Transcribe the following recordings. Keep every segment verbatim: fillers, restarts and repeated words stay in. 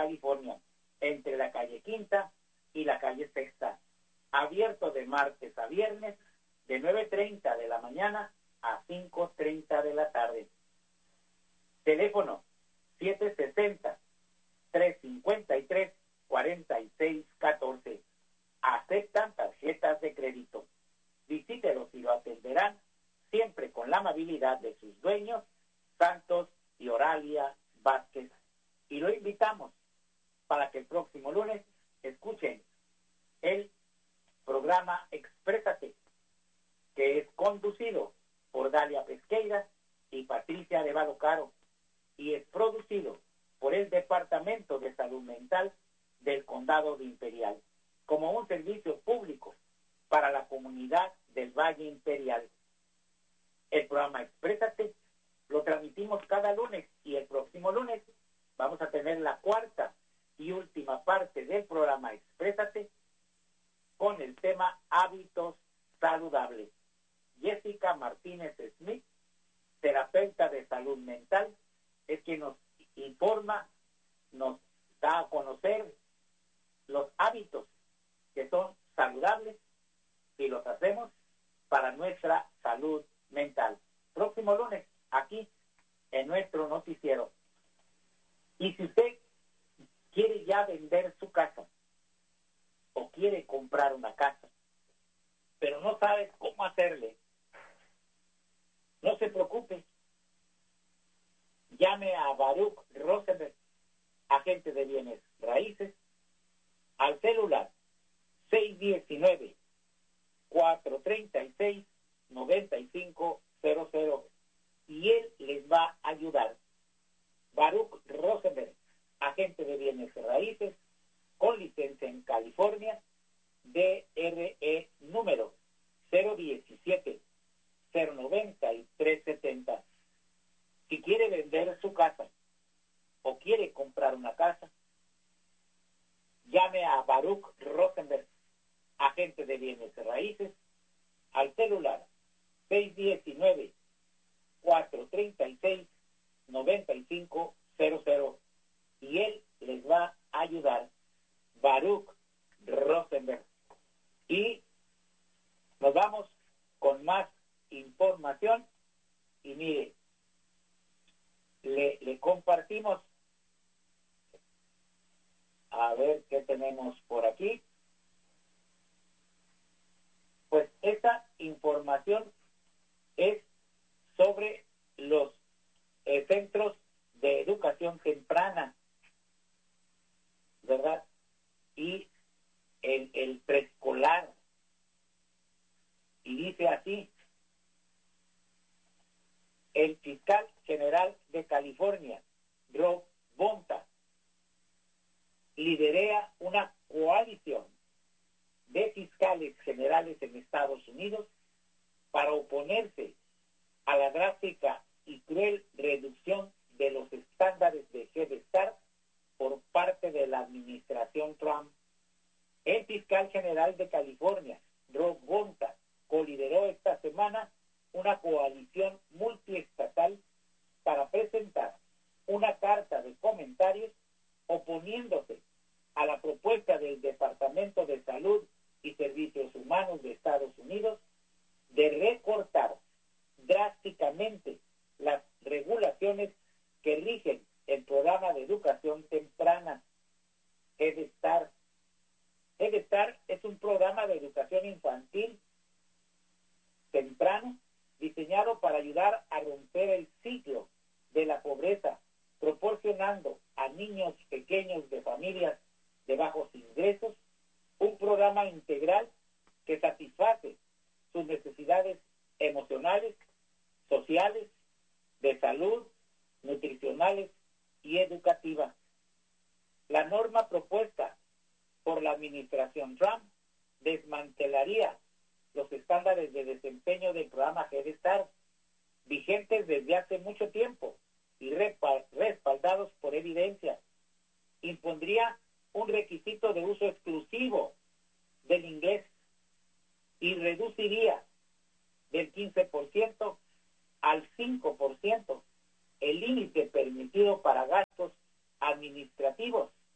California, entre la calle Quinta y la calle Sexta. Abierto de martes a viernes, de nueve treinta de la mañana a cinco treinta de la tarde. Teléfono siete sesenta, trescientos cincuenta y tres, cuarenta y seis catorce. Aceptan tarjetas de crédito. Visítelos y lo atenderán siempre con la amabilidad de sus dueños, Santos y Oralia Vázquez. Y lo invitamos para que el próximo lunes escuchen el programa Exprésate, que es conducido por Dalia Pesqueira y Patricia Arevalo Caro, y es producido por el Departamento de Salud Mental del Condado de Imperial, como un servicio público para la comunidad del Valle Imperial. El programa Exprésate lo transmitimos cada lunes, y el próximo lunes vamos a tener la cuarta y última parte del programa Exprésate con el tema Hábitos Saludables. Jessica Martínez Smith, terapeuta de salud mental, es quien nos informa, nos da a conocer los hábitos que son saludables y los hacemos para nuestra salud mental. Próximo lunes, aquí en nuestro noticiero. Y si usted quiere ya vender su casa o quiere comprar una casa, pero no sabe cómo hacerle, no se preocupe. Llame a Baruch Rosenberg, agente de bienes raíces, al celular seis uno nueve, cuatro tres seis, nueve cinco cero cero, y él les va a ayudar. Baruch Rosenberg, agente de bienes raíces, con licencia en California, D R E número cero diecisiete, cero noventa y tres setenta. Si quiere vender su casa o quiere comprar una casa, llame a Baruch Rosenberg, agente de bienes raíces, al celular seis uno nueve, cuatro tres seis, nueve cinco cero cero, y él les va a ayudar. Baruch Rosenberg. Y nos vamos con más información, y mire, le, le compartimos, a ver qué tenemos por aquí. Pues esta información es sobre los eh, centros de educación temprana, ¿verdad? Y el, el preescolar. Y dice así: el fiscal general de California, Rob Bonta, lidera una coalición de fiscales generales en Estados Unidos para oponerse a la drástica y cruel reducción de los estándares de Head Start por parte de la administración Trump. El fiscal general de California, Rob Bonta, colideró esta semana una coalición multiestatal para presentar una carta de comentarios oponiéndose a la propuesta del Departamento de Salud y Servicios Humanos de Estados Unidos de recortar drásticamente las regulaciones que rigen el programa de educación temprana, Head Start. Head Start es un programa de educación infantil temprano diseñado para ayudar a romper el ciclo de la pobreza, proporcionando a niños pequeños de familias de bajos ingresos un programa integral que satisface sus necesidades emocionales, sociales, de salud, nutricionales y educativas. La norma propuesta por la administración Trump desmantelaría los estándares de desempeño del programa Head Start, vigentes desde hace mucho tiempo y respaldados por evidencia. Impondría un requisito de uso exclusivo del inglés y reduciría del quince por ciento al cinco por ciento el límite permitido para gastos administrativos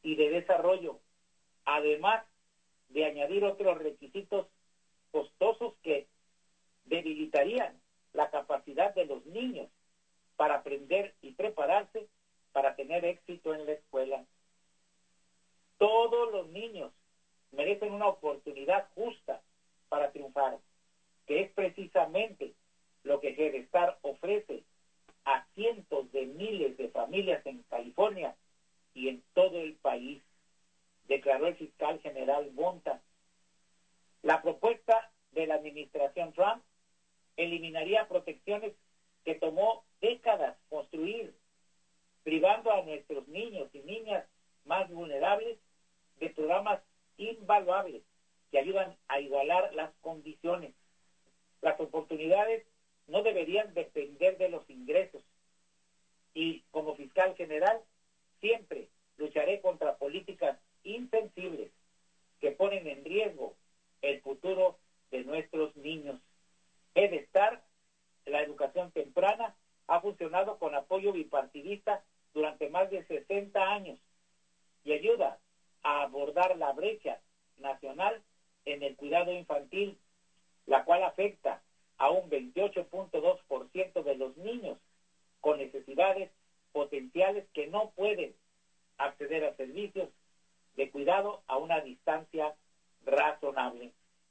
y de desarrollo, además de añadir otros requisitos costosos que debilitarían la capacidad de los niños para aprender y prepararse para tener éxito en la escuela. Todos los niños merecen una oportunidad justa para triunfar, que es precisamente lo que Head Start ofrece a cientos de miles de familias en California y en todo el país, declaró el fiscal general Bonta. La propuesta de la administración Trump eliminaría protecciones que tomó décadas construir, privando a nuestros niños y niñas más vulnerables de programas invaluables que ayudan a igualar las condiciones. Las oportunidades no deberían depender de los ingresos. Y como fiscal general, siempre lucharé contra políticas insensibles que ponen en riesgo el futuro de nuestros niños. Head Start, la educación temprana, ha funcionado con apoyo bipartidista durante más de sesenta años y ayuda a abordar la brecha nacional en el cuidado infantil, la cual afecta a un veintiocho punto dos por ciento de los niños con necesidades potenciales que no pueden acceder a servicios de cuidado a una distancia razonable.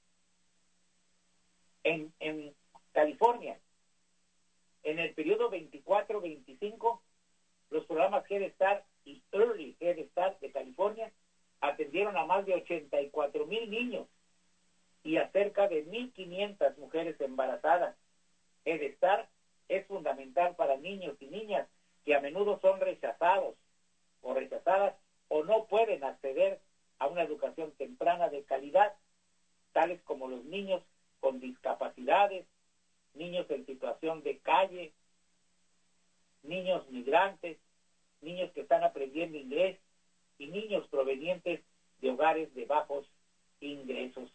En, en California, en el periodo veinticuatro veinticinco, los programas Head Start y Early Head Start de California atendieron a más de ochenta y cuatro mil niños y a cerca de mil quinientas mujeres embarazadas. Head Start es fundamental para niños y niñas que a menudo son rechazados o rechazadas o no pueden acceder a una educación temprana de calidad, tales como los niños con discapacidades, niños en situación de calle, niños migrantes, niños que están aprendiendo inglés y niños provenientes de hogares de bajos ingresos.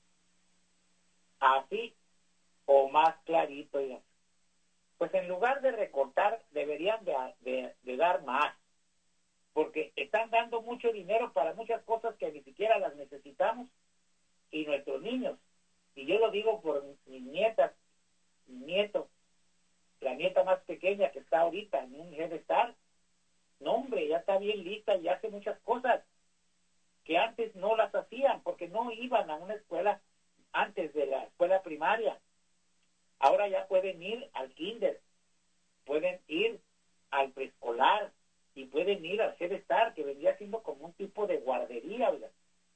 Así o más clarito, ya. Pues en lugar de recortar, deberían de, de, de dar más, porque están dando mucho dinero para muchas cosas que ni siquiera las necesitamos, y nuestros niños, y yo lo digo por mis nietas, mi nieto, la nieta más pequeña que está ahorita en un Head Start, no hombre, ya está bien lista y hace muchas cosas que antes no las hacían, porque no iban a una escuela antes de la escuela primaria. Ahora ya pueden ir al kinder, pueden ir al preescolar y pueden ir al Head Start, que vendría siendo como un tipo de guardería, ¿verdad?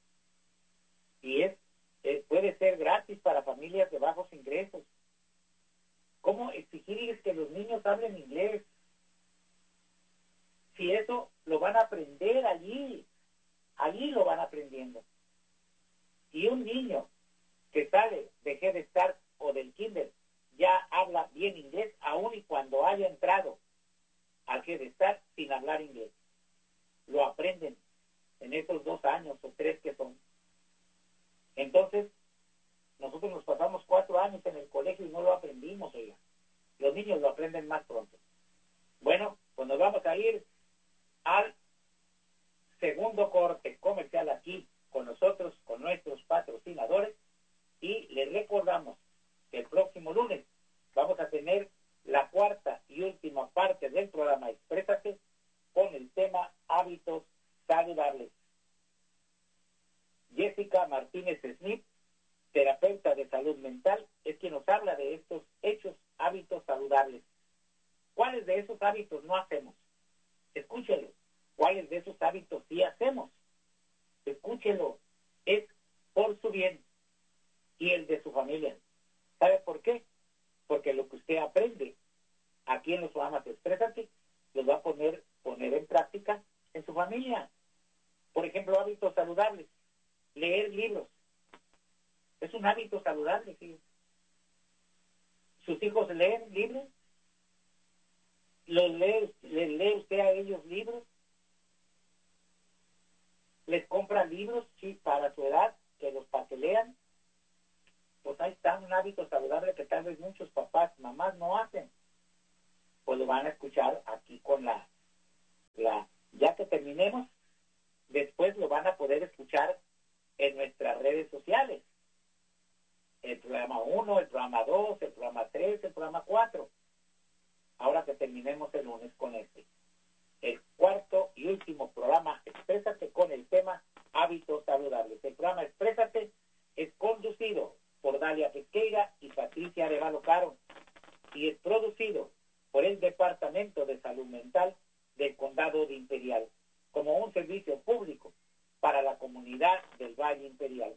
Y es, es puede ser gratis para familias de bajos ingresos. ¿Cómo exigirles que los niños hablen inglés? Si eso lo van a aprender allí, allí lo van aprendiendo. Y un niño que sale de Head Start o del kinder ya habla bien inglés, aun y cuando haya entrado al Head Start sin hablar inglés. Lo aprenden en esos dos años o tres que son. Entonces, nosotros nos pasamos cuatro años en el colegio y no lo aprendimos, oiga. Los niños lo aprenden más pronto. Bueno, pues nos vamos a ir al segundo corte comercial aquí con nosotros, con nuestros patrocinadores, y les recordamos que el próximo lunes vamos a tener la cuarta y última parte del programa Exprésate con el tema hábitos saludables. Jessica Martínez Smith, terapeuta de salud mental, es quien nos habla de estos hechos hábitos saludables. ¿Cuáles de esos hábitos no hacemos? Escúchelo. ¿Cuáles de esos hábitos sí hacemos? Escúchelo. Es por su bien y el de su familia. ¿Sabe por qué? Porque lo que usted aprende aquí en los programas Exprésate los va a poner, poner en práctica en su familia. Por ejemplo, hábitos saludables. Leer libros. Es un hábito saludable, ¿sí? ¿Sus hijos leen libros? ¿Los lee, ¿Les lee usted a ellos libros? ¿Les compra libros, sí, para su edad, que los para que lean? Pues ahí está un hábito saludable que tal vez muchos papás, mamás no hacen. Pues lo van a escuchar aquí con la, la ya que terminemos después lo van a poder escuchar en nuestras redes sociales. El programa uno, el programa dos, el programa tres, el programa cuatro. Ahora que terminemos el lunes con este. El cuarto y último programa, Exprésate, con el tema Hábitos Saludables. El programa Exprésate es conducido por Dalia Pesqueira y Patricia Arevalo Caro y es producido por el Departamento de Salud Mental del Condado de Imperial como un servicio público para la comunidad del Valle Imperial.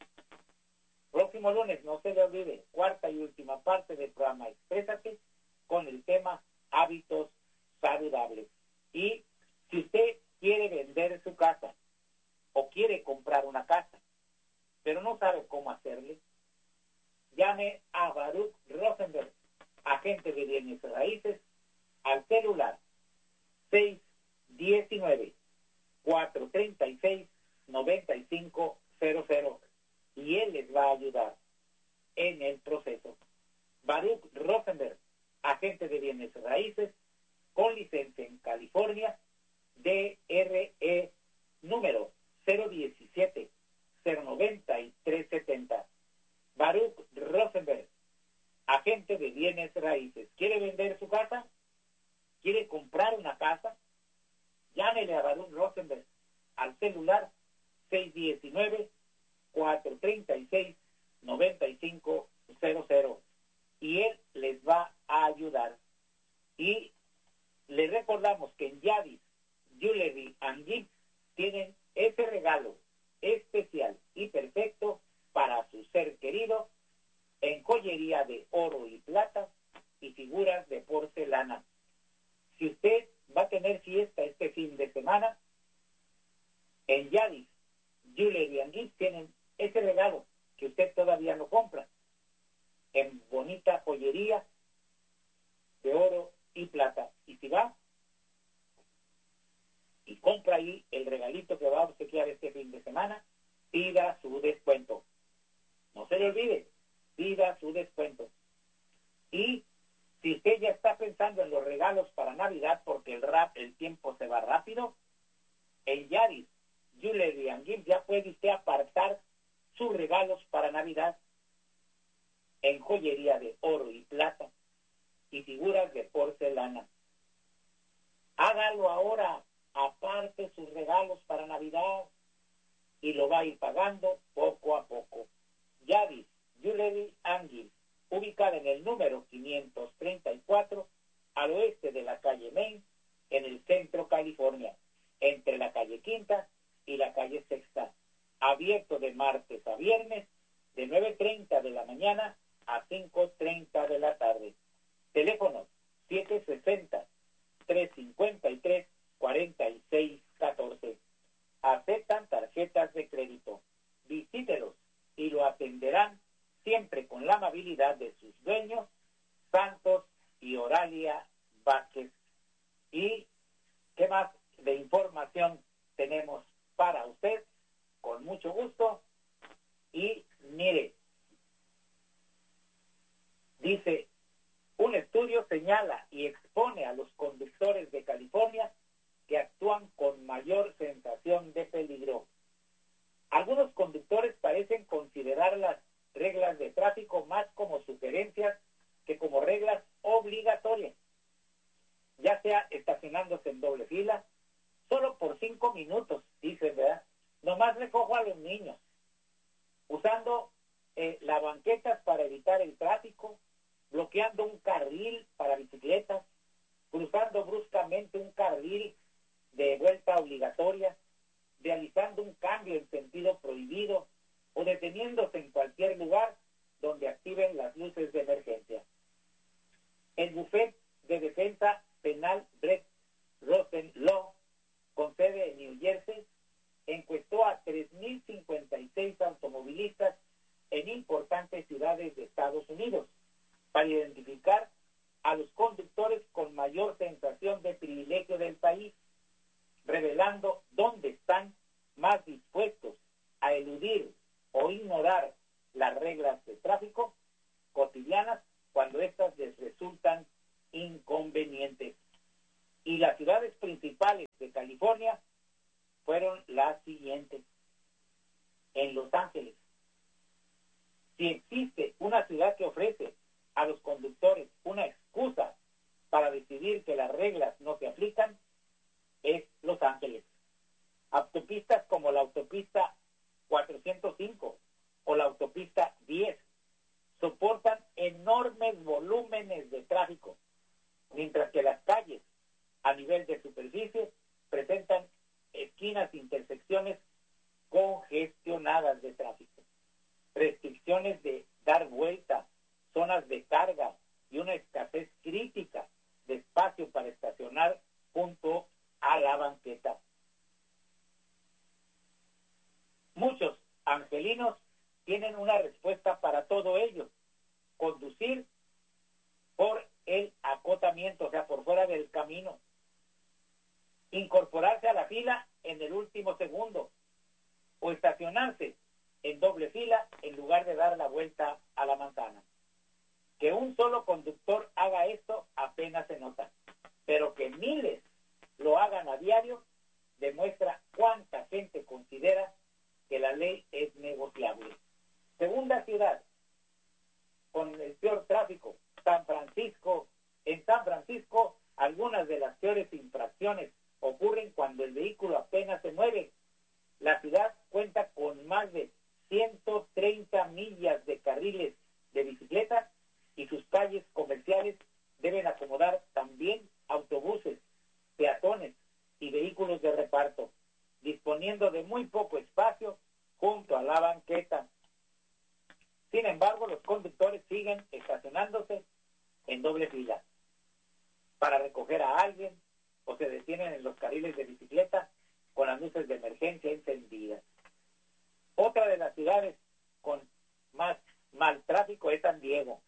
Próximo lunes, no se le olvide, cuarta y última parte del programa Exprésate con el tema Hábitos Saludables. Y si usted quiere vender su casa o quiere comprar una casa, pero no sabe cómo hacerle, llame a Baruch Rosenberg, agente de bienes raíces, al celular seis uno nueve, cuatro tres seis, nueve cinco cero cero y él les va a ayudar en el proceso. Baruch Rosenberg, agente de bienes raíces, con licencia en California, D R E número cero diecisiete, cero noventa y tres setenta. Baruch Rosenberg, agente de bienes raíces. ¿Quiere vender su casa? ¿Quiere comprar una casa? Llámele a Baruch Rosenberg al celular seis uno nueve, cuatro tres seis, nueve cinco cero cero y él les va a ayudar. Y les recordamos que en Yadis Jewelry and Gifts tienen ese regalo especial y perfecto para su ser querido en joyería de oro y plata y figuras de porcelana. Si usted va a tener fiesta este fin de semana, en Yadis Jewelry and Gifts tienen ese regalo que usted todavía no compra en bonita joyería de oro y plata. Y si va y compra ahí el regalito que va a obsequiar este fin de semana, pida su descuento. No se le olvide, pida su descuento. Y si usted ya está pensando en los regalos para Navidad, porque el rap, el tiempo se va rápido, en Yaris Jewelry and Gifts ya puede usted apartar sus regalos para Navidad en joyería de oro y plata y figuras de porcelana. Hágalo ahora, aparte sus regalos para Navidad y lo va a ir pagando poco a poco. Yaris Jewelry and Gifts, ubicada en el número quinientos treinta y cuatro al oeste de la calle Main, en el centro California, entre la calle Quinta y la calle Sexta, abierto de martes a viernes de nueve treinta de la mañana a cinco treinta de la tarde. Teléfono siete sesenta, tres cincuenta y tres, cuarenta y seis catorce. Aceptan tarjetas de crédito. Visítelos y lo atenderán siempre con la amabilidad de sus dueños, Santos y Oralia Vázquez. ¿Y qué más de información tenemos para usted? Con mucho gusto. Y mire, dice, un estudio señala y expone a los conductores de California que actúan con mayor sensación de peligro. Algunos conductores parecen considerar las reglas de tráfico más como sugerencias que como reglas obligatorias, ya sea estacionándose en doble fila, solo por cinco minutos, dicen, ¿verdad? Nomás recojo a los niños, usando eh, las banquetas para evitar el tráfico, bloqueando un carril para bicicletas, cruzando bruscamente un carril de vuelta obligatoria, realizando un cambio en sentido prohibido o deteniéndose en cualquier lugar donde activen las luces de emergencia. El bufete de defensa penal Brett Rosen Law, con sede en New Jersey, encuestó a tres mil cincuenta y inquilinos tienen una respuesta para todo ello: conducir por el acotamiento, o sea, por fuera del camino, incorporarse a la fila en el último segundo o estacionarse en doble fila en lugar de dar la vuelta a la manzana. Que un solo conductor haga esto apenas se nota, pero que miles lo hagan a diario demuestra cuánta gente considera que la ley es negociable. Segunda ciudad con el peor tráfico, San Francisco. En San Francisco, algunas de las peores infracciones ocurren cuando el vehículo apenas se mueve. La ciudad cuenta con más de ciento treinta millas de carriles de bicicletas y sus calles comerciales deben acomodar también autobuses, peatones y vehículos de reparto, disponiendo de muy poco espacio junto a la banqueta. Sin embargo, los conductores siguen estacionándose en doble fila para recoger a alguien o se detienen en los carriles de bicicleta con las luces de emergencia encendidas. Otra de las ciudades con más mal tráfico es San Diego.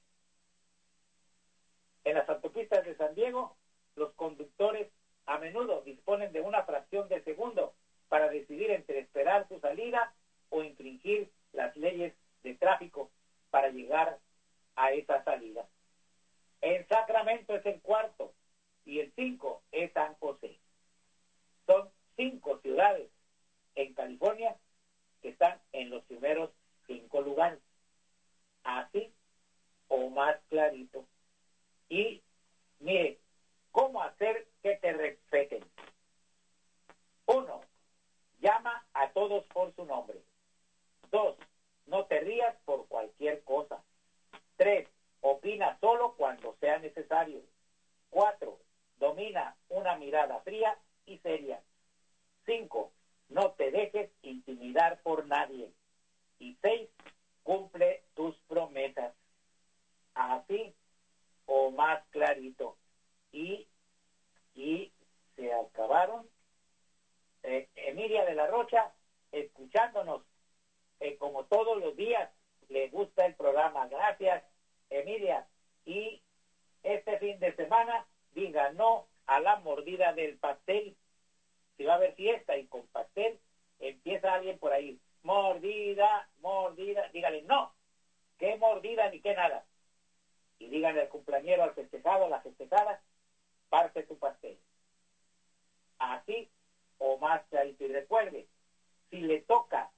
En las autopistas de San Diego, los conductores a menudo disponen de una fracción de segundo para decidir entre esperar su salida o infringir las leyes de tráfico para llegar a esa salida. En Sacramento es el cuarto y el cinco es San José. Son cinco ciudades en California que están en los primeros cinco lugares. Así o más clarito. Y mire, ¿cómo hacer que te respeten? Uno, llama a todos por su nombre. Dos, no te rías por cualquier cosa. Tres, opina solo cuando sea necesario. Cuatro, domina una mirada fría y seria. Cinco, no te dejes intimidar por nadie. Y seis, cumple tus promesas. Así o más clarito. Y, y se acabaron. Eh, Emilia de la Rocha, escuchándonos eh, como todos los días, le gusta el programa. Gracias, Emilia. Y este fin de semana diga no a la mordida del pastel. Si va a haber fiesta y con pastel, empieza alguien por ahí, mordida, mordida, dígale no, qué mordida ni qué nada. Y díganle al cumpleañero, al festejado, a la festejada, parte tu pastel. Así o más clarito. Y recuerde, si le toca,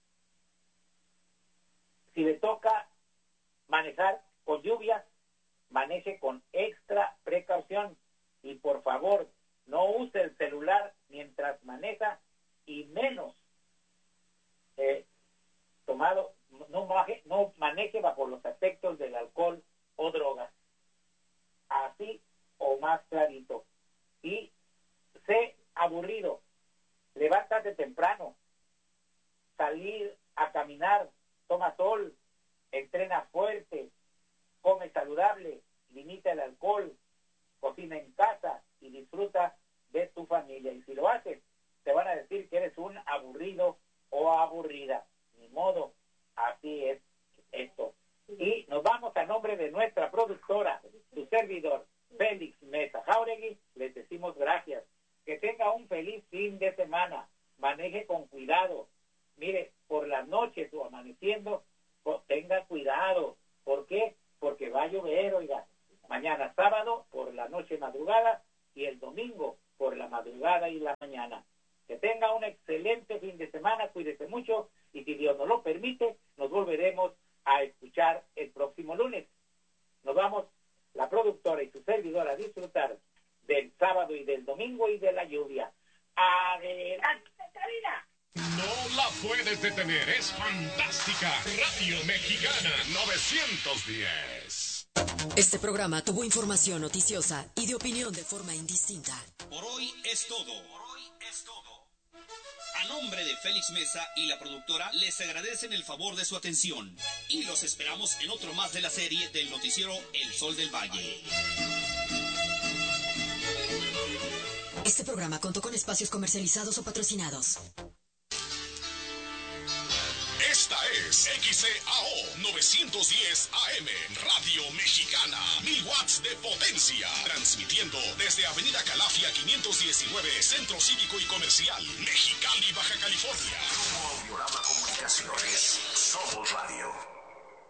si le toca manejar con lluvia, maneje con extra precaución. Y por favor, no use el celular mientras maneja y menos eh, tomado, no, maneje, no maneje bajo los efectos del alcohol o drogas. Así o más clarito. Y sé aburrido, levántate temprano, salir a caminar, toma sol, entrena fuerte, come saludable, limita el alcohol, cocina en casa y disfruta de tu familia. Y si lo haces, te van a decir que eres un aburrido o aburrida. Ni modo, así es esto. Y nos vamos a nombre de nuestra productora, su servidor, Félix Mesa Jáuregui, les decimos gracias. Que tenga un feliz fin de semana. Maneje con cuidado. Mire, por las noches o amaneciendo, tenga cuidado. ¿Por qué? Porque va a llover, oiga. Mañana sábado por la noche madrugada y el domingo por la madrugada y la mañana. Que tenga un excelente fin de semana, cuídese mucho y si Dios nos lo permite, nos volveremos a escuchar el próximo lunes. Nos vamos, la productora y su servidor, a disfrutar del sábado y del domingo y de la lluvia. ¡Adelante, Karina! No la puedes detener, es fantástica. Radio Mexicana novecientos diez. Este programa tuvo información noticiosa y de opinión de forma indistinta. Por hoy es todo. Por hoy es todo. A nombre de Félix Mesa y la productora, les agradecen el favor de su atención. Y los esperamos en otro más de la serie del noticiero El Sol del Valle. Este programa contó con espacios comercializados o patrocinados. Esto Esta es X C A O novecientos diez A M, Radio Mexicana, mil watts de potencia, transmitiendo desde Avenida Calafia quinientos diecinueve, Centro Cívico y Comercial, Mexicali, Baja California. Grupo Audiorama Comunicaciones, somos radio.